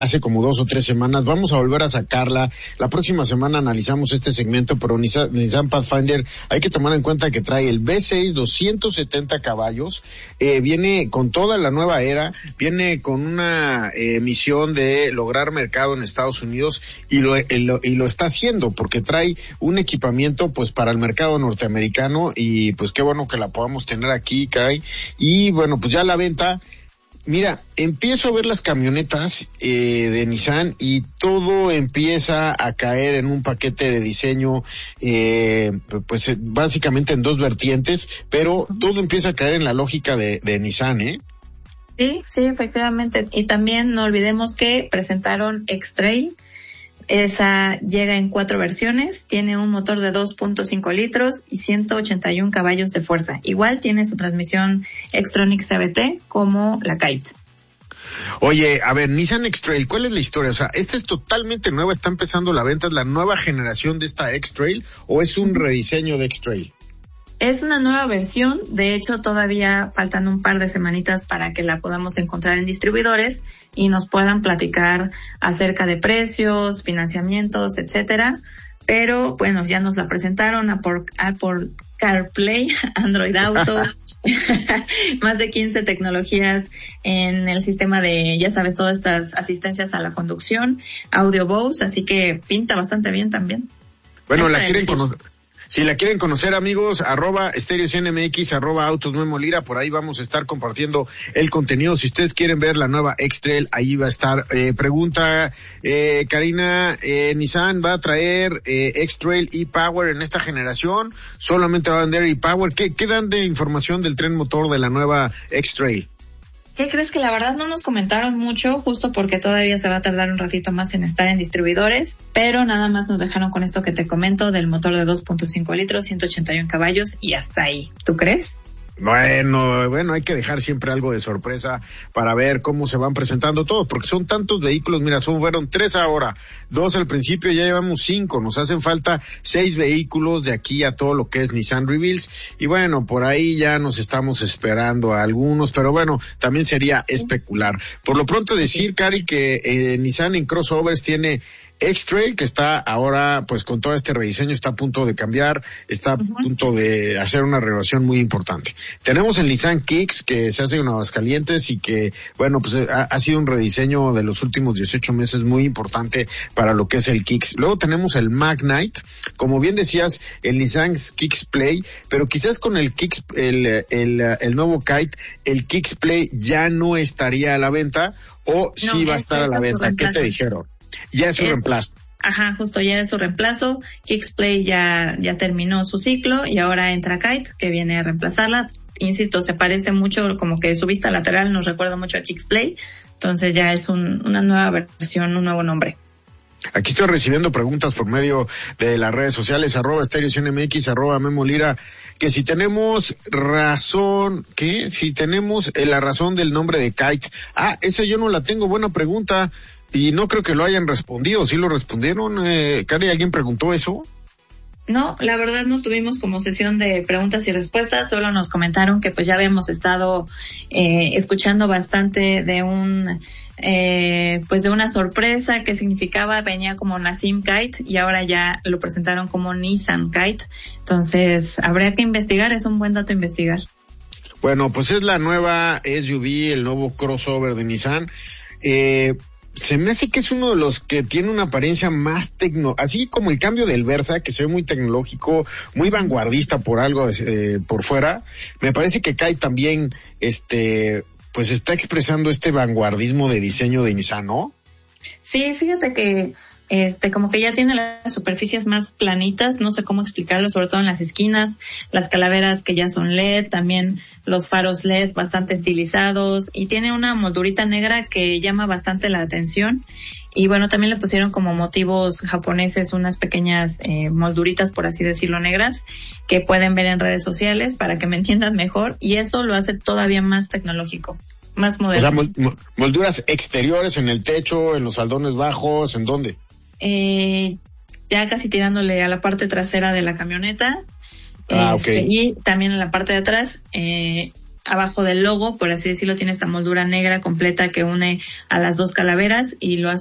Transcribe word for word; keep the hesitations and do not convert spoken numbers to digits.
hace como dos o tres semanas, vamos a volver a sacarla. La próxima semana analizamos este segmento, pero Nissan, Nissan Pathfinder, hay que tomar en cuenta que trae el V seis, doscientos setenta caballos, eh, viene con toda la nueva era, viene con una eh, misión de lograr mercado en Estados Unidos y lo, eh, lo, y lo está haciendo porque trae un equipamiento pues para el mercado norteamericano y pues qué bueno que la podamos tener aquí, caray. Y bueno, pues ya la venta. Mira, empiezo a ver las camionetas eh, de Nissan y todo empieza a caer en un paquete de diseño, eh, pues básicamente en dos vertientes, pero todo empieza a caer en la lógica de, de Nissan, ¿eh? Sí, sí, efectivamente. Y también no olvidemos que presentaron X-Trail. Esa llega en cuatro versiones, tiene un motor de dos punto cinco litros y ciento ochenta y uno caballos de fuerza. Igual tiene su transmisión Xtronic C V T como la Kite. Oye, a ver, Nissan X-Trail, ¿cuál es la historia? O sea, ¿esta es totalmente nueva, está empezando la venta, es la nueva generación de esta X-Trail o es un rediseño de X-Trail? Es una nueva versión, de hecho todavía faltan un par de semanitas para que la podamos encontrar en distribuidores y nos puedan platicar acerca de precios, financiamientos, etcétera. Pero bueno, ya nos la presentaron a por, a por CarPlay, Android Auto, más de quince tecnologías en el sistema de, ya sabes, todas estas asistencias a la conducción, audio Bose, así que pinta bastante bien también. Bueno, la quieren conocer. Si la quieren conocer, amigos, arroba Estéreo C N M X, arroba Autos Memo Lira, por ahí vamos a estar compartiendo el contenido. Si ustedes quieren ver la nueva X-Trail, ahí va a estar. Eh, pregunta, eh, Karina, eh, Nissan va a traer eh, X-Trail e-Power en esta generación, solamente va a vender e-Power. ¿Qué, qué dan de información del tren motor de la nueva X-Trail? ¿Qué crees? Que la verdad no nos comentaron mucho, justo porque todavía se va a tardar un ratito más en estar en distribuidores, pero nada más nos dejaron con esto que te comento del motor de dos punto cinco litros, ciento ochenta y uno caballos y hasta ahí. ¿Tú crees? Bueno, bueno, hay que dejar siempre algo de sorpresa para ver cómo se van presentando todos, porque son tantos vehículos, mira, son, fueron tres ahora, dos al principio, ya llevamos cinco, nos hacen falta seis vehículos de aquí a todo lo que es Nissan Reveals, y bueno, por ahí ya nos estamos esperando a algunos, pero bueno, también sería especular. Por lo pronto decir, Cari, que eh, Nissan en crossovers tiene X-Trail, que está ahora, pues con todo este rediseño, está a punto de cambiar, está uh-huh. a punto de hacer una renovación muy importante. Tenemos el Nissan Kicks, que se hace en Aguascalientes y que, bueno, pues ha, ha sido un rediseño de los últimos dieciocho meses muy importante para lo que es el Kicks. Luego tenemos el Magnite, como bien decías, el Nissan Kicks Play, pero quizás con el Kicks, el, el, el nuevo Kite, el Kicks Play ya no estaría a la venta, o no, sí va a estar a la venta. ¿Qué te dijeron? Ya es su es, reemplazo. Ajá, justo ya es su reemplazo. Kixplay ya, ya terminó su ciclo y ahora entra Kite, que viene a reemplazarla. Insisto, se parece mucho, como que su vista lateral nos recuerda mucho a Kixplay. Entonces ya es un, una nueva versión, un nuevo nombre. Aquí estoy recibiendo preguntas por medio de las redes sociales, arroba Estéreo C N M X, arroba Memo Lira, que si tenemos razón, ¿qué? Si tenemos eh, la razón del nombre de Kite. Ah, esa yo no la tengo, buena pregunta. Y no creo que lo hayan respondido. ¿Sí lo respondieron? Eh, Cari, ¿alguien preguntó eso? No, la verdad no tuvimos como sesión de preguntas y respuestas, solo nos comentaron que pues ya habíamos estado eh, escuchando bastante de un, eh, pues de una sorpresa que significaba, venía como Nassim Kite y ahora ya lo presentaron como Nissan Kite. Entonces, habría que investigar, es un buen dato investigar. Bueno, pues es la nueva S U V, el nuevo crossover de Nissan. Eh, Se me hace que es uno de los que tiene una apariencia más tecno, así como el cambio del Versa, que se ve muy tecnológico, muy vanguardista por algo, eh, por fuera. Me parece que Kai también, este, pues está expresando este vanguardismo de diseño de Nissan, ¿no? Sí, fíjate que este, como que ya tiene las superficies más planitas, no sé cómo explicarlo, sobre todo en las esquinas, las calaveras que ya son L E D, también los faros L E D bastante estilizados, y tiene una moldurita negra que llama bastante la atención, y bueno, también le pusieron como motivos japoneses unas pequeñas eh, molduritas, por así decirlo, negras, que pueden ver en redes sociales para que me entiendan mejor, y eso lo hace todavía más tecnológico, más moderno. O sea, molduras exteriores en el techo, en los faldones bajos, ¿en dónde? Eh, ya casi tirándole a la parte trasera de la camioneta. Ah, este, okay. Y también en la parte de atrás, eh, abajo del logo, por así decirlo, tiene esta moldura negra completa que une a las dos calaveras y lo hace